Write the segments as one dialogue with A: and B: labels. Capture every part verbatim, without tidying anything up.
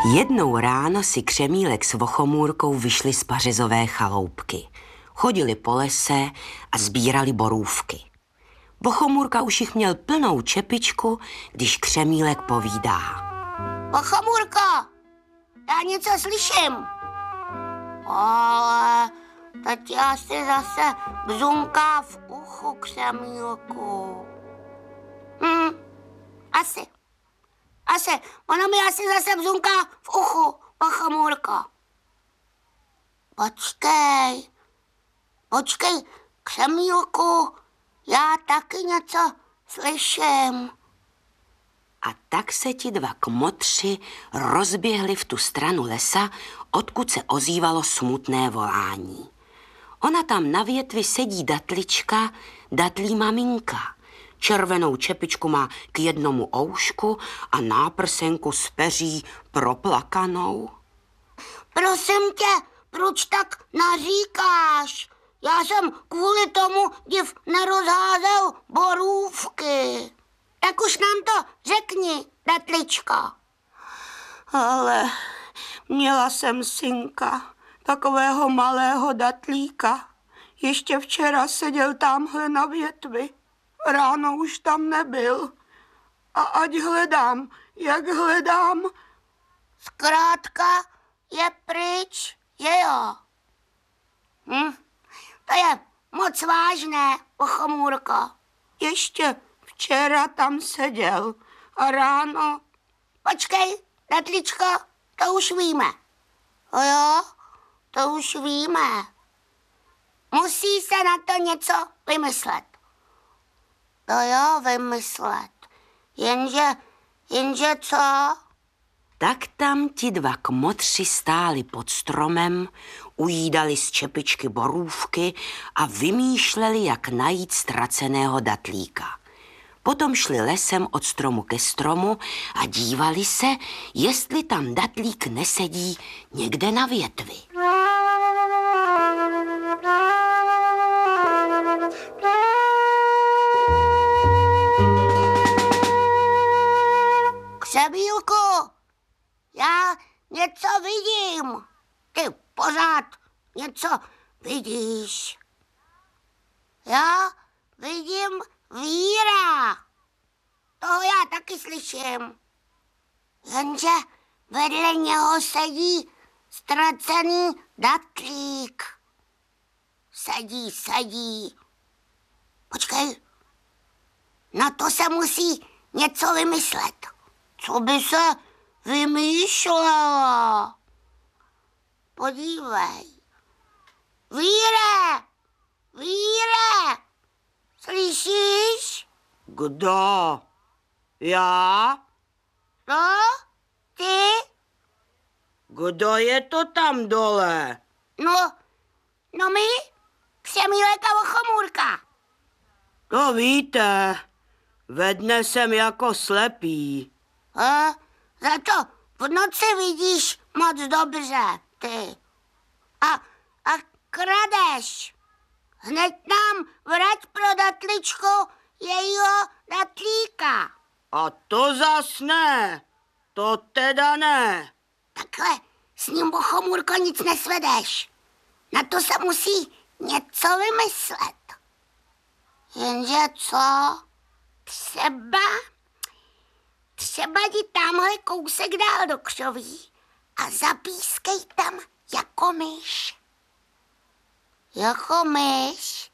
A: Jednou ráno si Křemílek s Vochomůrkou vyšli z pařezové chaloupky. Chodili po lese a sbírali borůvky. Vochomůrka už jich měl plnou čepičku, když Křemílek povídá.
B: Vochomůrko, já něco slyším. Ale teď asi zase bzunká v uchu, Křemílku. Hm, asi. Asi, ono mi asi zase bzunká v uchu, Vochomůrko. Počkej, počkej, Křemílku, já taky něco slyším.
A: A tak se ti dva kmotři rozběhli v tu stranu lesa, odkud se ozývalo smutné volání. Ona tam na větvi sedí datlička, datlí maminka. Červenou čepičku má k jednomu oušku a náprsenku z peří proplakanou.
B: Prosím tě, proč tak naříkáš? Já jsem kvůli tomu div nerozházel borůvky. Tak už nám to řekni, datličko.
C: Ale měla jsem synka, takového malého datlíka. Ještě včera seděl tamhle na větvi. Ráno už tam nebyl. A ať hledám, jak hledám.
B: Zkrátka je pryč, že jo? Hm, to je moc vážné, Vochomůrko.
C: Ještě včera tam seděl a ráno...
B: Počkej, datličko, to už víme. O jo, to už víme. Musí se na to něco vymyslet. To jo, vymyslet. Jenže, jenže co?
A: Tak tam ti dva kmotři stáli pod stromem, ujídali z čepičky borůvky a vymýšleli, jak najít ztraceného datlíka. Potom šli lesem od stromu ke stromu a dívali se, jestli tam datlík nesedí někde na větvi.
B: Křemílku, já něco vidím. Ty pořád něco vidíš. Já vidím víra. Toho já taky slyším. Jenže vedle něho sedí ztracený datlík. Sedí, sedí. Počkej, na to se musí něco vymyslet. Co by se vymýšlela? Podívej. Víre! Víre! Slyšíš?
C: Kdo? Já?
B: No? Ty?
C: Kdo je to tam dole?
B: No, no my? Křemílek a Vochomůrka.
C: To víte, ve dne jsem jako slepý.
B: A za to v noci vidíš moc dobře, ty. A, a kradeš. Hned nám vrať pro datličku jejího datlíka.
C: A to zas ne, to teda ne.
B: Takhle s ním, Vochomůrko, nic nesvedeš. Na to se musí něco vymyslet. Jenže co? Třeba... Třeba jdi tamhle kousek dál do křoví a zapískej tam jako myš. Jako myš?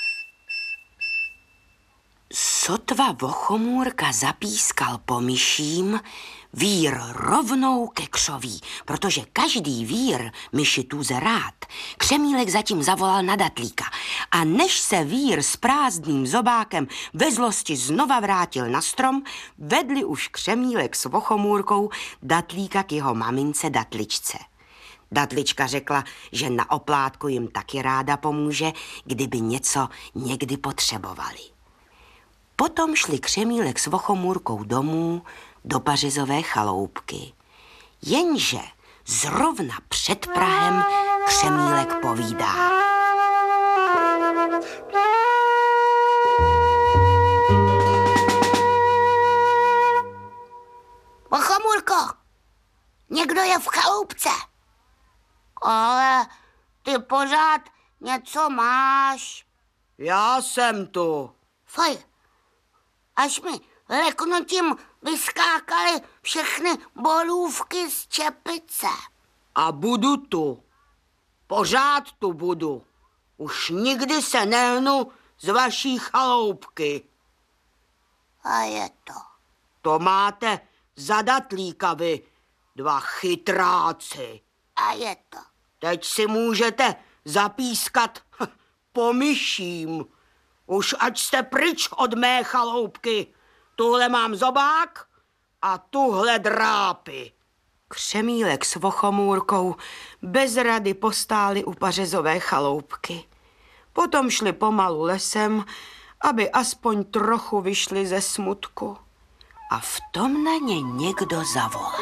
A: Sotva Vochomůrka zapískal po myším, vír rovnou ke křoví, protože každý vír myši tuze rád. Křemílek zatím zavolal na datlíka a než se vír s prázdným zobákem ve zlosti znova vrátil na strom, vedli už Křemílek s Vochomůrkou datlíka k jeho mamince datličce. Datlička řekla, že na oplátku jim taky ráda pomůže, kdyby něco někdy potřebovali. Potom šli Křemílek s Vochomůrkou domů do pařezové chaloupky. Jenže zrovna před prahem Křemílek povídá.
B: Vochomůrko, někdo je v chaloupce. Ale ty pořád něco máš.
C: Já jsem tu.
B: Foj, až mi leknutím vyskákaly všechny bolůvky z čepice.
C: A budu tu. Pořád tu budu. Už nikdy se nehnu z vaší chaloupky.
B: A je to.
C: To máte zadatlíka vy, dva chytráci.
B: A je to.
C: Teď si můžete zapískat po myším. Už ať jste pryč od mé chaloupky. Tuhle mám zobák a tuhle drápy.
A: Křemílek s Vochomůrkou bez rady postáli u pařezové chaloupky. Potom šli pomalu lesem, aby aspoň trochu vyšli ze smutku. A v tom na ně někdo zavolal.